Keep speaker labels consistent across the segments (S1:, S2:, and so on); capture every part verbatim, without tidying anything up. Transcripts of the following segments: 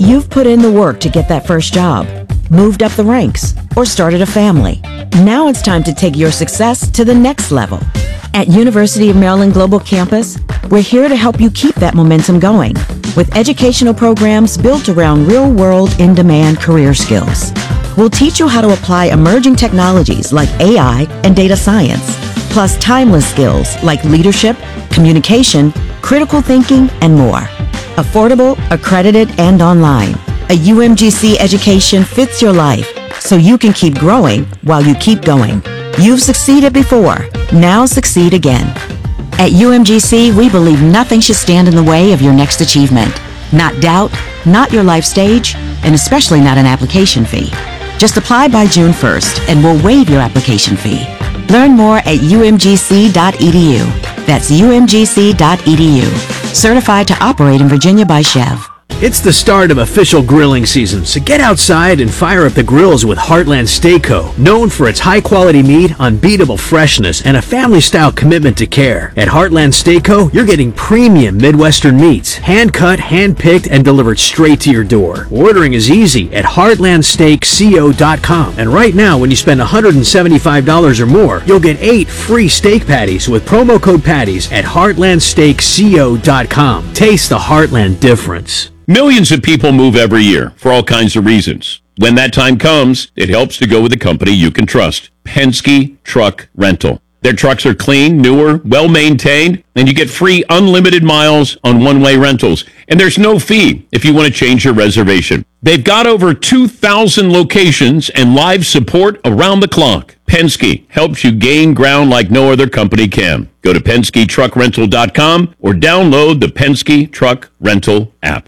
S1: You've put in the work to get that first job, moved up the ranks, or started a family. Now it's time to take your success to the next level. At University of Maryland Global Campus, we're here to help you keep that momentum going with educational programs built around real-world, in-demand career skills. We'll teach you how to apply emerging technologies like A I and data science, plus timeless skills like leadership, communication, critical thinking, and more. Affordable, accredited, and online. A U M G C education fits your life so you can keep growing while you keep going. You've succeeded before. Now succeed again. At U M G C, we believe nothing should stand in the way of your next achievement. Not doubt, not your life stage, and especially not an application fee. Just apply by June first and we'll waive your application fee. Learn more at U M G C dot E D U. That's U M G C dot E D U. Certified to operate in Virginia by Chev.
S2: It's the start of official grilling season, so get outside and fire up the grills with Heartland Steak Co., known for its high-quality meat, unbeatable freshness, and a family-style commitment to care. At Heartland Steak Co., you're getting premium Midwestern meats, hand-cut, hand-picked, and delivered straight to your door. Ordering is easy at heartland steak co dot com, and right now, when you spend one hundred seventy-five dollars or more, you'll get eight free steak patties with promo code PATTIES at heartland steak co dot com. Taste the Heartland difference.
S3: Millions of people move every year for all kinds of reasons. When that time comes, it helps to go with a company you can trust. Penske Truck Rental. Their trucks are clean, newer, well-maintained, and you get free unlimited miles on one-way rentals. And there's no fee if you want to change your reservation. They've got over two thousand locations and live support around the clock. Penske helps you gain ground like no other company can. Go to penske truck rental dot com or download the Penske Truck Rental app.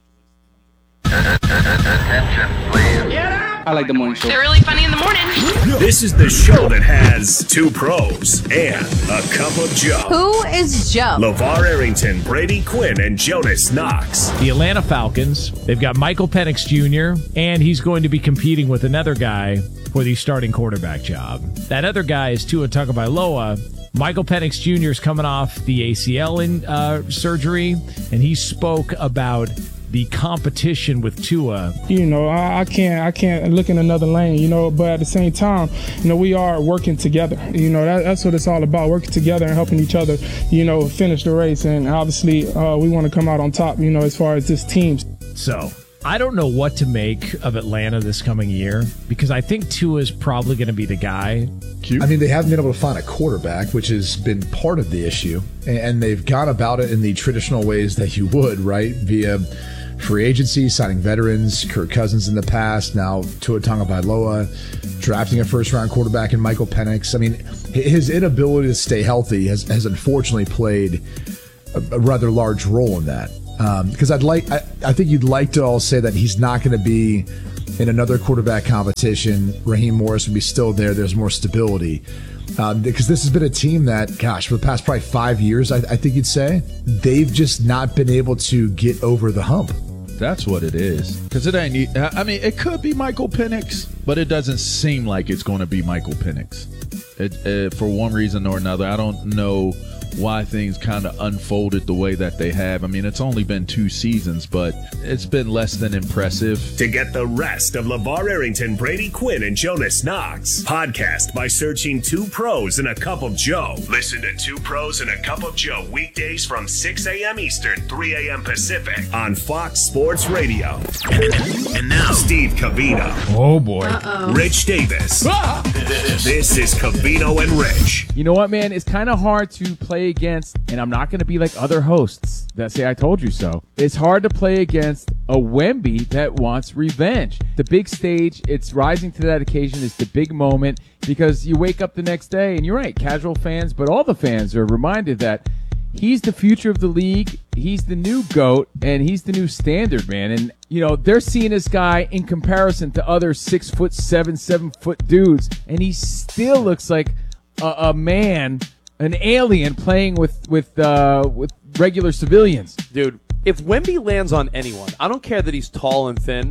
S4: Attention, please.
S5: I like the morning show.
S6: They're really funny in the morning.
S7: This is the show that has two pros and a cup of Joe.
S6: Who is Joe?
S7: LeVar Arrington, Brady Quinn, and Jonas Knox.
S8: The Atlanta Falcons, they've got Michael Penix Junior, and he's going to be competing with another guy for the starting quarterback job. That other guy is Tua Tagovailoa. Michael Penix Junior is coming off the A C L in, uh, surgery, and he spoke about the competition with Tua.
S9: You know, I, I can't, I can't look in another lane. You know, but at the same time, you know, we are working together. You know, that, that's what it's all about: working together and helping each other. You know, finish the race, and obviously, uh, we want to come out on top. You know, as far as this team.
S8: So I don't know what to make of Atlanta this coming year because I think Tua is probably going to be the guy.
S10: I mean, they haven't been able to find a quarterback, which has been part of the issue, and they've gone about it in the traditional ways that you would, right? Via free agency, signing veterans, Kirk Cousins in the past, now Tua Tagovailoa, drafting a first-round quarterback in Michael Penix. I mean, his inability to stay healthy has, has unfortunately played a, a rather large role in that. Because um, I'd like, I, I think you'd like to all say that he's not going to be in another quarterback competition. Raheem Morris would be still there. There's more stability. Um, because this has been a team that, gosh, for the past probably five years, I, I think you'd say, they've just not been able to get over the hump.
S11: That's what it is. Because it ain't, I mean, it could be Michael Penix, but it doesn't seem like it's going to be Michael Penix. It, uh, for one reason or another, I don't know why things kind of unfolded the way that they have. I mean, it's only been two seasons, but it's been less than impressive.
S7: To get the rest of LeVar Arrington, Brady Quinn, and Jonas Knox, podcast by searching Two Pros and a Cup of Joe. Listen to Two Pros and a Cup of Joe weekdays from six a.m. Eastern, three a.m. Pacific on Fox Sports Radio. And now, Steve Covino.
S8: Oh, boy.
S6: Uh-oh.
S7: Rich Davis. Ah! This is Covino and Rich.
S5: You know what, man? It's kind of hard to play against, and I'm not going to be like other hosts that say I told you so. It's hard to play against a Wemby that wants revenge. The big stage, it's rising to that occasion. It's the big moment because you wake up the next day, and you're right, casual fans, but all the fans are reminded that he's the future of the league. He's the new GOAT, and he's the new standard, man. And, you know, they're seeing this guy in comparison to other six foot seven, seven foot dudes, and he still looks like a, a man, an alien playing with with uh, with regular civilians.
S12: Dude, if Wemby lands on anyone, I don't care that he's tall and thin,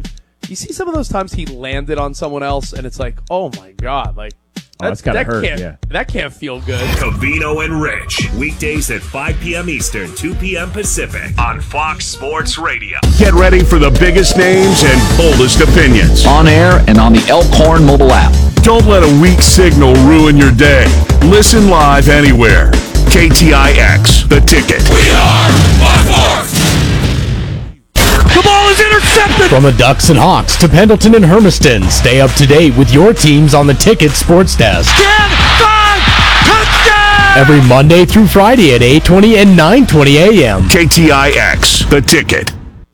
S12: you see some of those times he landed on someone else, and it's like, oh my god, like
S5: Oh, that's gotta
S12: that
S5: hurt,
S12: can't
S5: yeah.
S12: that can't feel good.
S7: Covino and Rich, weekdays at five p.m. Eastern, two p.m. Pacific on Fox Sports Radio. Get ready for the biggest names and boldest opinions.
S13: On air and on the Elkhorn mobile app.
S7: Don't let a weak signal ruin your day. Listen live anywhere. K T I X, The Ticket. We are by force.
S14: The ball is intercepted! From the Ducks and Hawks to Pendleton and Hermiston, stay up to date with your teams on the Ticket Sports Desk.
S15: ten, five, touchdown!
S14: Every Monday through Friday at eight twenty and nine twenty a.m.
S7: K T I X, The Ticket.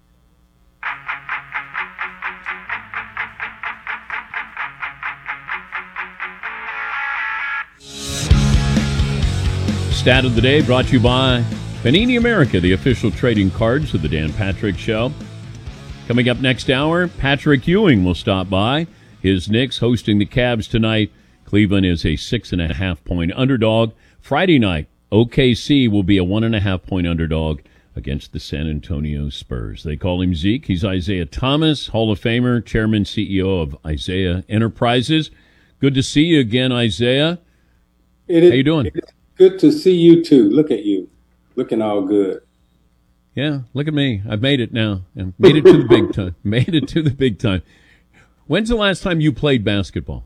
S3: Stat of the day brought to you by Panini America, the official trading cards of the Dan Patrick Show. Coming up next hour, Patrick Ewing will stop by. His Knicks hosting the Cavs tonight. Cleveland is a six and a half point underdog. Friday night, O K C will be a one and a half point underdog against the San Antonio Spurs. They call him Zeke. He's Isaiah Thomas, Hall of Famer, Chairman, C E O of Isaiah Enterprises. Good to see you again, Isaiah.
S16: It is,
S3: How you doing?
S16: It's good to see you too. Look at you, looking all good.
S3: Yeah, look at me. I've made it now. And made it to the big time. Made it to the big time. When's the last time you played basketball?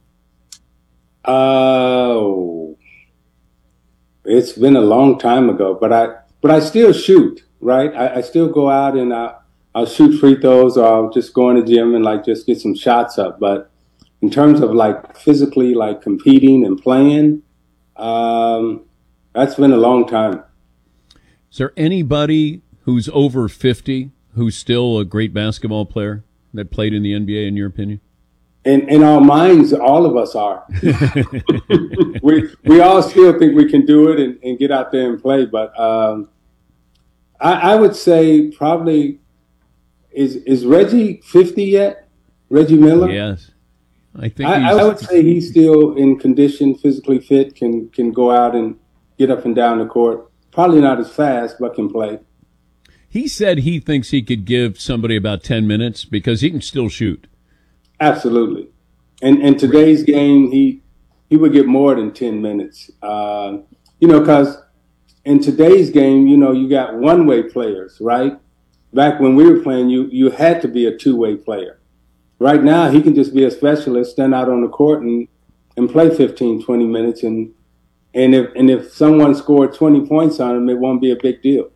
S16: Oh, it's been a long time ago, but I but I still shoot, right? I, I still go out and I, I'll shoot free throws, or I'll just go in the gym and like just get some shots up. But in terms of like physically like competing and playing, um, that's been a long time.
S3: Is there anybody who's over fifty who's still a great basketball player that played in the N B A, in your opinion?
S16: In, in our minds, all of us are. we we all still think we can do it and, and get out there and play. But um, I, I would say probably, is is Reggie fifty yet? Reggie Miller?
S3: Yes. I think
S16: I, I would say he's still in condition, physically fit, can can go out and get up and down the court. Probably not as fast, but can play.
S3: He said he thinks he could give somebody about ten minutes because he can still shoot.
S16: Absolutely. And in today's game, he he would get more than ten minutes. Uh, you know, because in today's game, you know, you got one-way players, right? Back when we were playing, you you had to be a two-way player. Right now, he can just be a specialist, stand out on the court and, and play fifteen, twenty minutes. And and if and if someone scored twenty points on him, it won't be a big deal.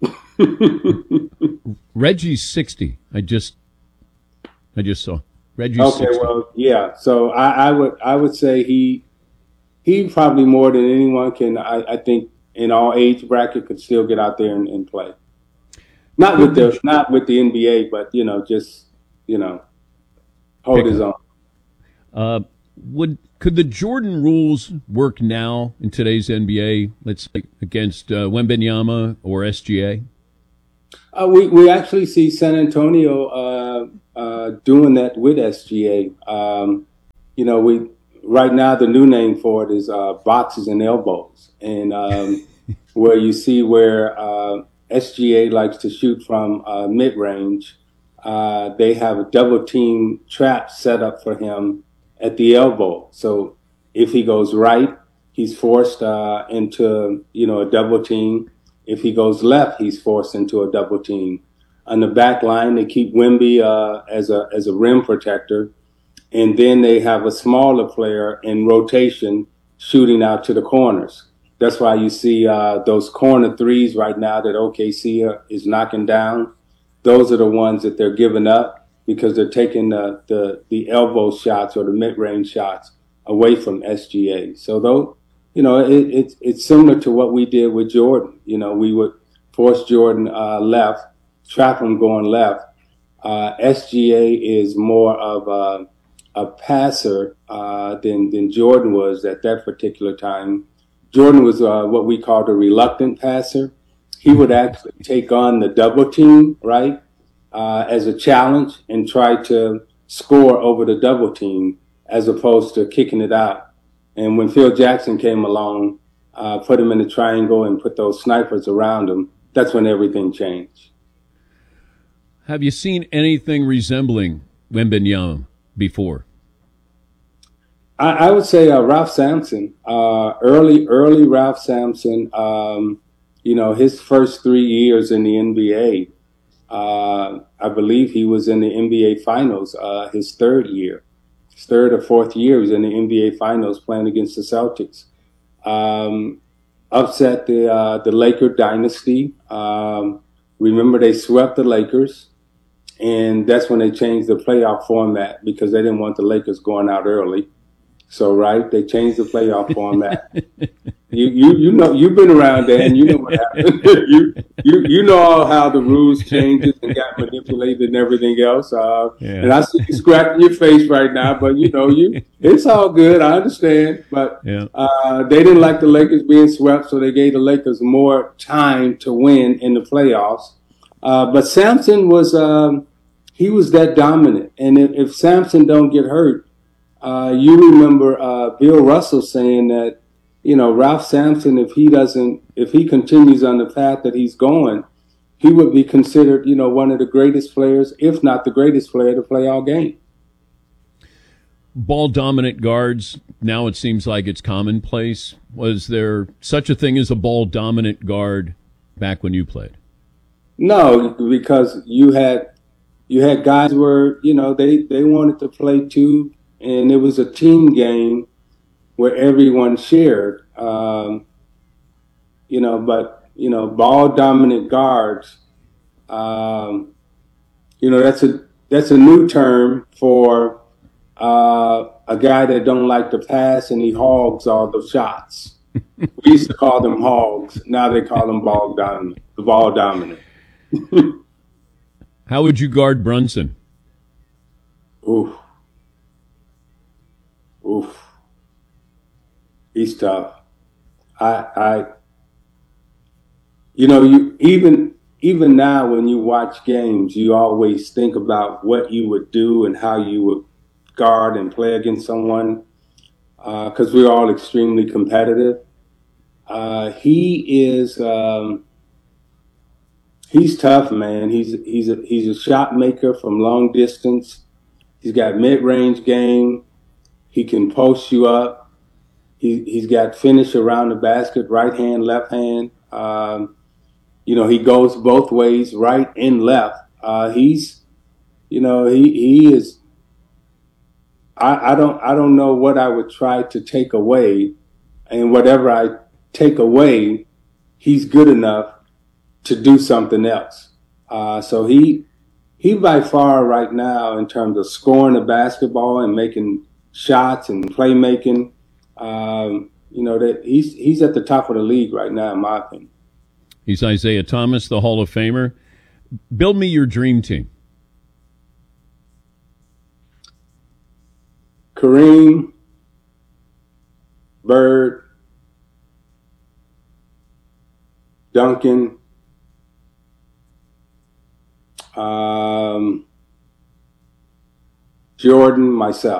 S3: Reggie's sixty. I just I just saw. Reggie's
S16: okay,
S3: sixty.
S16: well, yeah. So I, I would I would say he he probably more than anyone can. I, I think in all age bracket could still get out there and, and play. Not with the not with the N B A, but you know, just you know, hold
S3: Pick
S16: his
S3: up.
S16: own.
S3: Uh, would could the Jordan rules work now in today's N B A? Let's say against uh, Wembanyama or S G A.
S16: Uh, we we actually see San Antonio uh, uh, doing that with S G A. Um, you know, we right now the new name for it is uh, boxes and elbows, and um, where you see where uh, S G A likes to shoot from uh, mid range, uh, they have a double team trap set up for him at the elbow. So if he goes right, he's forced uh, into you know a double team. If he goes left, he's forced into a double team. On the back line, they keep Wemby uh, as a as a rim protector, and then they have a smaller player in rotation shooting out to the corners. That's why you see uh, those corner threes right now that O K C is knocking down. Those are the ones that they're giving up because they're taking the the, the elbow shots or the mid-range shots away from S G A. So those. You know, it, it, it's similar to what we did with Jordan. You know, we would force Jordan uh, left, trap him going left. Uh, S G A is more of a, a passer uh, than, than Jordan was at that particular time. Jordan was uh, what we called a reluctant passer. He would actually take on the double team, right, uh, as a challenge and try to score over the double team as opposed to kicking it out. And when Phil Jackson came along, uh, put him in the triangle and put those snipers around him, that's when everything changed.
S3: Have you seen anything resembling Wembanyama before?
S16: I, I would say uh, Ralph Sampson, uh, early, early Ralph Sampson. Um, you know, his first three years in the N B A, uh, I believe he was in the N B A Finals. Uh, his third year, his third or fourth year, he was in the N B A Finals playing against the Celtics. Um, upset the uh, the Laker dynasty. Um, remember, they swept the Lakers, and that's when they changed the playoff format because they didn't want the Lakers going out early. So, right, they changed the playoff format. you, you, you know, you've been around there, and you know what happened. you, you, you know all how the rules changes and got manipulated and everything else. Uh,
S3: Yeah.
S16: And I see you scratching your face right now, but you know, you, it's all good. I understand, but
S3: Yeah.
S16: uh, they didn't like the Lakers being swept, so they gave the Lakers more time to win in the playoffs. Uh, but Sampson was, um, he was that dominant, and if, if Sampson don't get hurt. Uh, you remember uh, Bill Russell saying that, you know, Ralph Sampson, if he doesn't, if he continues on the path that he's going, he would be considered, you know, one of the greatest players, if not the greatest player to play all game.
S3: Ball dominant guards, now it seems like it's commonplace. Was there such a thing as a ball dominant guard back when you played?
S16: No, because you had you had guys where, you know, they, they wanted to play too. And it was a team game where everyone shared, um, you know, but, you know, ball dominant guards, um, you know, that's a, that's a new term for, uh, a guy that don't like to pass and he hogs all the shots. We used to call them hogs. Now they call them ball dominant, ball dominant.
S3: How would you guard Brunson?
S16: Ooh. Oof. He's tough. I, I, you know, you even, even now when you watch games, you always think about what you would do and how you would guard and play against someone, uh, cause we're all extremely competitive. Uh, he is, um, he's tough, man. He's, he's a, he's a shot maker from long distance. He's got mid-range game. He can post you up. He, he's got finish around the basket, right hand, left hand. Um, you know, he goes both ways, right and left. Uh, he's, you know, he, he is, I, I don't, I don't know what I would try to take away, and whatever I take away, he's good enough to do something else. Uh, so he, he by far right now in terms of scoring the basketball and making shots and playmaking, um, you know, that he's he's at the top of the league right now, in my opinion.
S3: He's Isaiah Thomas, the Hall of Famer. Build me your dream team.
S16: Kareem, Bird, Duncan, um, Jordan, myself.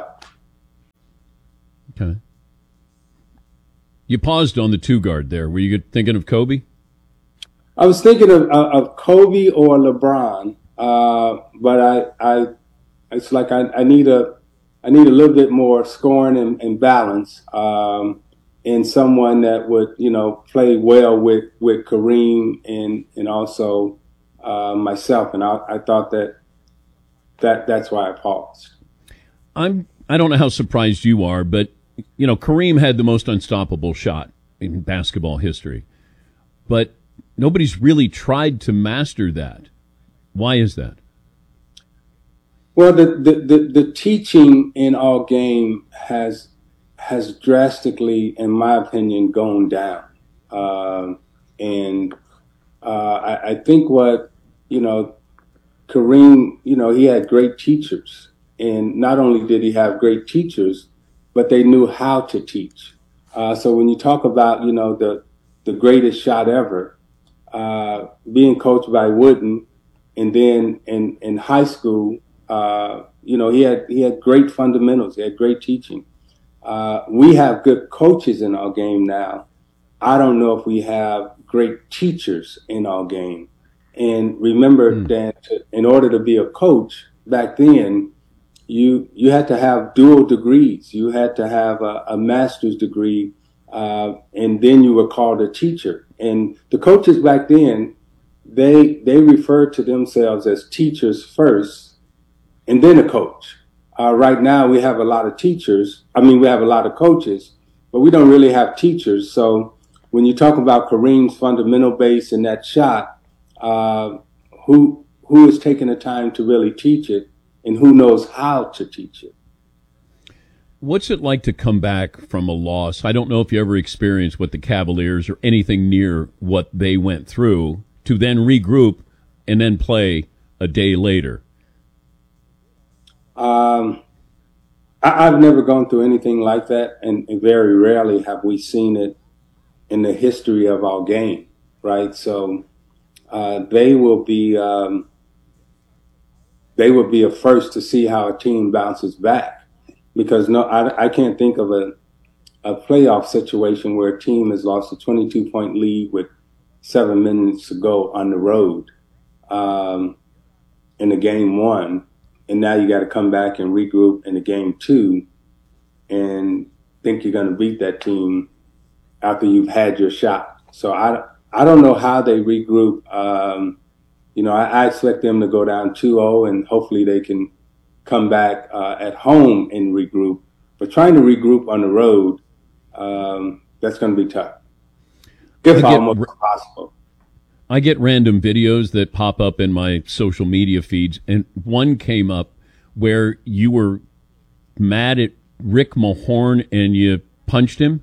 S3: Okay. You paused on the two guard there. Were you thinking of Kobe?
S16: I was thinking of of Kobe or LeBron, uh, but I, I, it's like I, I need a, I need a little bit more scoring and, and balance, um, and someone that would, you know, play well with, with Kareem and and also uh, myself. And I, I thought that that that's why I paused.
S3: I'm. I don't know how surprised you are, but you know, Kareem had the most unstoppable shot in basketball history, but nobody's really tried to master that. Why is that?
S16: Well, the, the, the, the teaching in our game has has drastically, in my opinion, gone down. Um, and uh, I, I think what, you know, Kareem, you know, he had great teachers. And not only did he have great teachers, but they knew how to teach. Uh, so when you talk about, you know, the, the greatest shot ever, uh, being coached by Wooden, and then in, in high school, uh, you know, he had, he had great fundamentals. He had great teaching. Uh, we have good coaches in our game now. I don't know if we have great teachers in our game. And remember mm. that in order to be a coach back then, you you had to have dual degrees. You had to have a, a master's degree, uh, and then you were called a teacher. And the coaches back then, they they referred to themselves as teachers first, and then a coach. Uh, right now, we have a lot of teachers. I mean, we have a lot of coaches, but we don't really have teachers. So when you talk about Kareem's fundamental base and that shot, uh, who who is taking the time to really teach it, and who knows how to teach it?
S3: What's it like to come back from a loss? I don't know if you ever experienced with the Cavaliers or anything near what they went through, to then regroup and then play a day later.
S16: Um, I, I've never gone through anything like that, and, and very rarely have we seen it in the history of our game, right? So uh, they will be um, they will be a first to see how a team bounces back, because no, I, I can't think of a a playoff situation where a team has lost a twenty-two point lead with seven minutes to go on the road um, in the game one. And now you got to come back and regroup in the game two and think you're going to beat that team after you've had your shot. So I, I don't know how they regroup. Um, you know, I, I expect them to go down two oh, and hopefully they can come back uh, at home and regroup. But trying to regroup on the road, um, that's going to be tough, if almost possible.
S3: I get random videos that pop up in my social media feeds, and one came up where you were mad at Rick Mahorn and you punched him.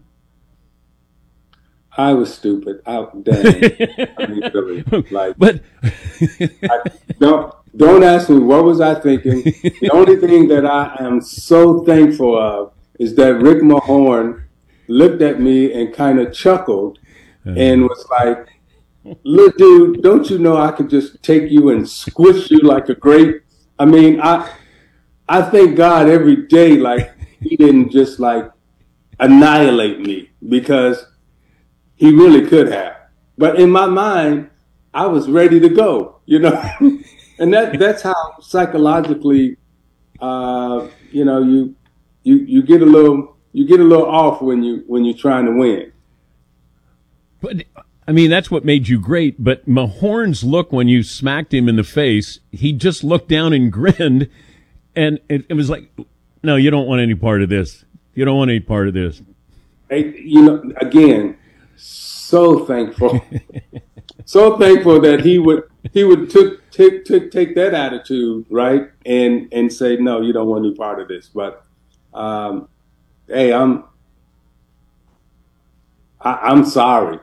S16: I was stupid. I, dang. I mean, really, like,
S3: but
S16: I, don't don't ask me what was I thinking. The only thing that I am so thankful of is that Rick Mahorn looked at me and kind of chuckled and was like, "Look, dude, don't you know I could just take you and squish you like a grape?" I mean, I I thank God every day, like, he didn't just like annihilate me, because he really could have. But in my mind, I was ready to go, you know, and that that's how psychologically, uh, you know, you you you get a little you get a little off when you when you're trying to win.
S3: But I mean, that's what made you great. But Mahorn's look when you smacked him in the face, he just looked down and grinned, and it, it was like, no, you don't want any part of this. You don't want any part of this.
S16: Hey, you know, again, so thankful, so thankful that he would he would took take take take that attitude, right, and and say, no, you don't want any part of this. But um, hey, I'm I, I'm sorry.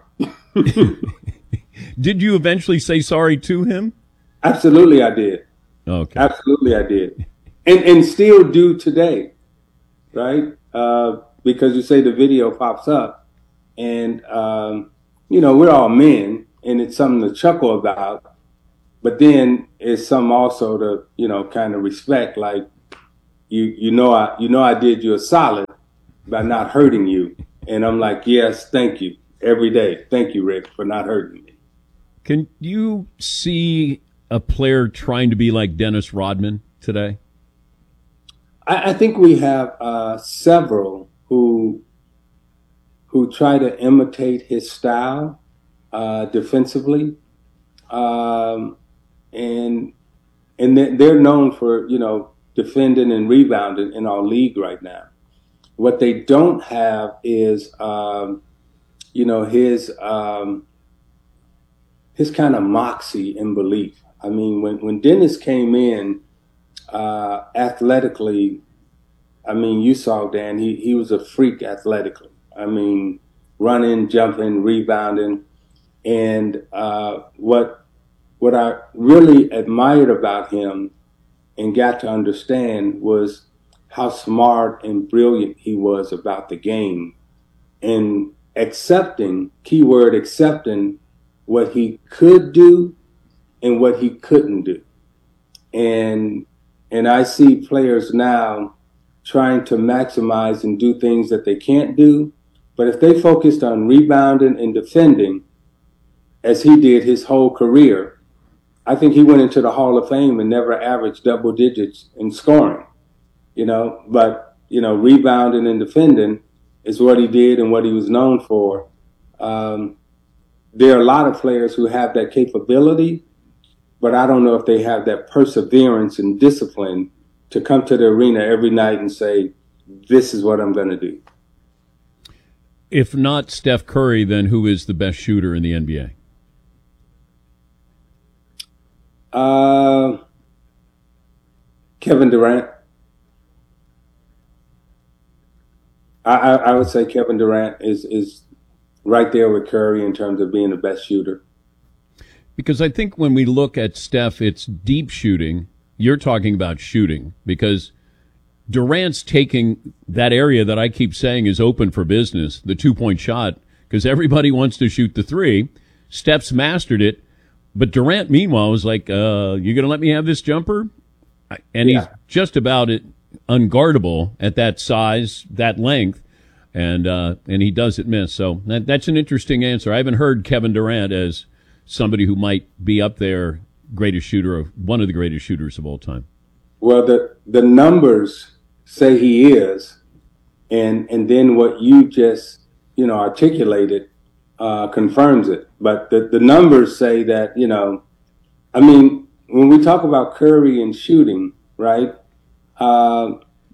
S3: Did you eventually say sorry to him?
S16: Absolutely, I did.
S3: Okay.
S16: Absolutely, I did, and and still do today, right? Uh, because you say the video pops up, and um, you know, we're all men, and it's something to chuckle about, but then it's something also to, you know, kind of respect. Like, you you know I you know I did you a solid by not hurting you, and I'm like, yes, thank you. Every day. Thank you, Rick, for not hurting me.
S3: Can you see a player trying to be like Dennis Rodman today?
S16: I, I think we have uh, several who who try to imitate his style uh, defensively, um, and and they're known for, you know, defending and rebounding in our league right now. What they don't have is um, you know, his um, his kind of moxie and belief. I mean, when, when Dennis came in uh, athletically, I mean, you saw, Dan, he, he was a freak athletically. I mean, running, jumping, rebounding. And uh, what what I really admired about him and got to understand was how smart and brilliant he was about the game, and accepting, keyword accepting, what he could do and what he couldn't do. And and I see players now trying to maximize and do things that they can't do. But if they focused on rebounding and defending, as he did his whole career, I think he went into the Hall of Fame and never averaged double digits in scoring. you know, but, you know, rebounding and defending is what he did and what he was known for. Um, there are a lot of players who have that capability, but I don't know if they have that perseverance and discipline to come to the arena every night and say, this is what I'm going to do.
S17: If not Steph Curry, then who is the best shooter in the N B A?
S16: Uh, Kevin Durant. I, I, I would say Kevin Durant is, is right there with Curry in terms of being the best shooter.
S17: Because I think when we look at Steph, it's deep shooting. You're talking about shooting because Durant's taking that area that I keep saying is open for business, the two-point shot, because everybody wants to shoot the three. Steph's mastered it. But Durant, meanwhile, was like, uh, you going to let me have this jumper? And yeah. he's just about it unguardable at that size, that length, and uh, and he doesn't miss. So that, that's an interesting answer. I haven't heard Kevin Durant as somebody who might be up there, greatest shooter, of one of the greatest shooters of all time.
S16: Well, the the numbers say he is, and and then what you just you know articulated uh, confirms it. But the the numbers say that you know, I mean, when we talk about Curry and shooting, right? Uh,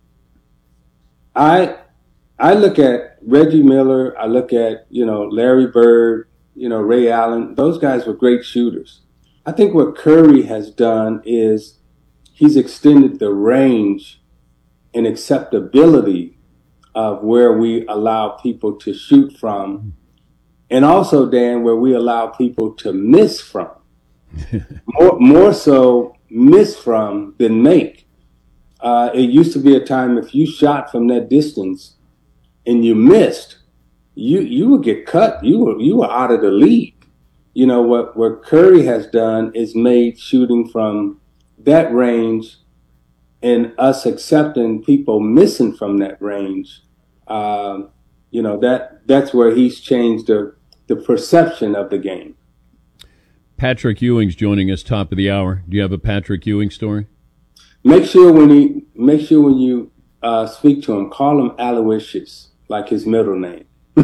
S16: I I look at Reggie Miller. I look at you know Larry Bird. You know Ray Allen. Those guys were great shooters. I think what Curry has done is he's extended the range and acceptability of where we allow people to shoot from, and also, Dan, where we allow people to miss from. more, more so miss from than make. Uh, it used to be a time if you shot from that distance and you missed, you you would get cut. You were you were out of the league. You know what what Curry has done is made shooting from that range and us accepting people missing from that range. Um, you know that that's where he's changed the the perception of the game.
S17: Patrick Ewing's joining us top of the hour. Do you have a Patrick Ewing story?
S16: Make sure when he make sure when you uh, speak to him, call him Aloysius, like his middle name.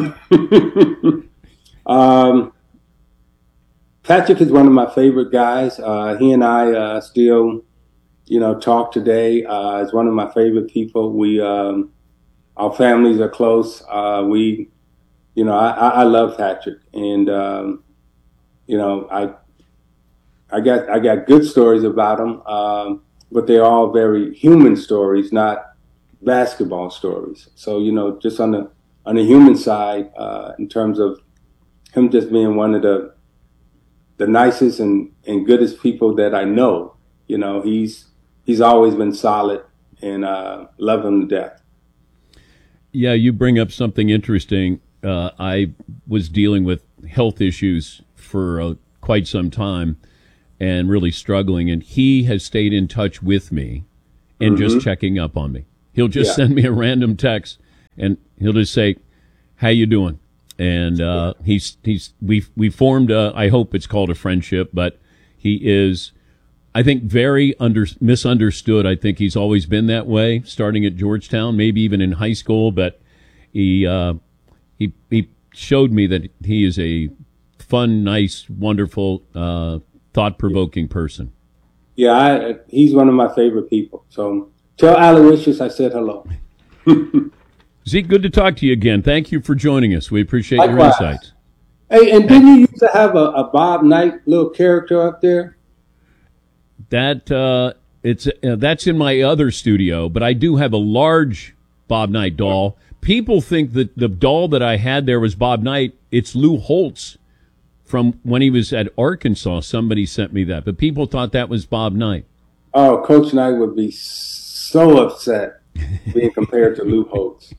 S16: um, Patrick is one of my favorite guys. Uh, he and I uh, still, you know, talk today. Uh, he's one of my favorite people. We, um, our families are close. Uh, we, you know, I, I love Patrick, and um, you know, I, I got I got good stories about him. Um, but they're all very human stories, not basketball stories. So, you know, just on the on the human side, uh, in terms of him just being one of the the nicest and, and goodest people that I know, you know, he's he's always been solid, and uh, love him to death.
S17: Yeah, you bring up something interesting. Uh, I was dealing with health issues for uh, quite some time, and really struggling, and he has stayed in touch with me and mm-hmm. just checking up on me. He'll just yeah. send me a random text, and he'll just say, "How you doing?" And uh, he's he's we we formed a, I hope it's called a friendship, but he is, I think, very under misunderstood. I think he's always been that way, starting at Georgetown, maybe even in high school. But he uh, he he showed me that he is a fun, nice, wonderful, uh, thought-provoking person.
S16: Yeah, I, he's one of my favorite people. So tell Aloysius I said hello.
S17: Zeke, good to talk to you again. Thank you for joining us. We appreciate
S16: Likewise.
S17: your insights.
S16: Hey, and didn't you used to have a, a Bob Knight little character up there?
S17: That uh, it's uh, that's in my other studio, but I do have a large Bob Knight doll. People think that the doll that I had there was Bob Knight. It's Lou Holtz from when he was at Arkansas. Somebody sent me that, but people thought that was Bob Knight.
S16: Oh, Coach Knight would be so upset being compared to Lou Holtz.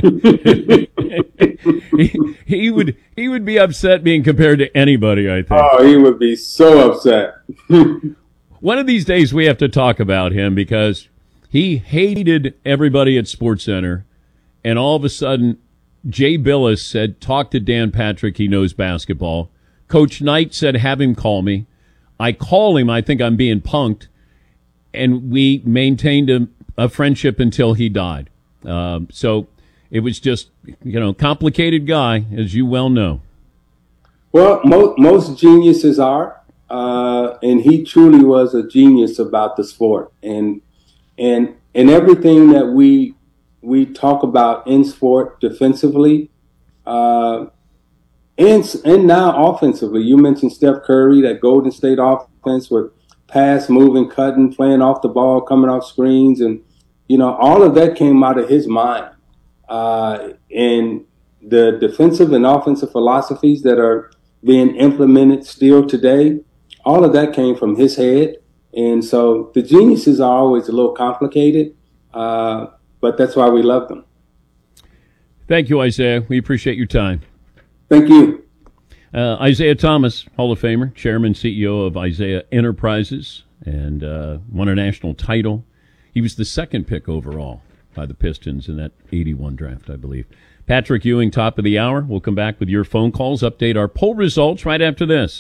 S17: he, he would he would be upset being compared to anybody, I think.
S16: Oh, he would be so upset.
S17: One of these days we have to talk about him because he hated everybody at SportsCenter, and all of a sudden Jay Billis said, talk to Dan Patrick, he knows basketball. Coach Knight said, have him call me. I call him, I think I'm being punked, and we maintained a a friendship until he died. Um, so it was just, you know, complicated guy, as you well know.
S16: Well, mo- most geniuses are, uh, and he truly was a genius about the sport. And and and everything that we we talk about in sport defensively, uh, and and now offensively. You mentioned Steph Curry, that Golden State offense with pass, moving, cutting, playing off the ball, coming off screens, and you know all of that came out of his mind. Uh, and the defensive and offensive philosophies that are being implemented still today, all of that came from his head. And so the geniuses are always a little complicated, uh, but that's why we love them.
S17: Thank you, Isiah. We appreciate your time.
S16: Thank you.
S17: Uh, Isiah Thomas, Hall of Famer, Chairman, C E O of Isiah Enterprises, and uh, won a national title. He was the second pick overall by the Pistons in that eighty-one draft, I believe. Patrick Ewing, top of the hour. We'll come back with your phone calls, update our poll results right after this.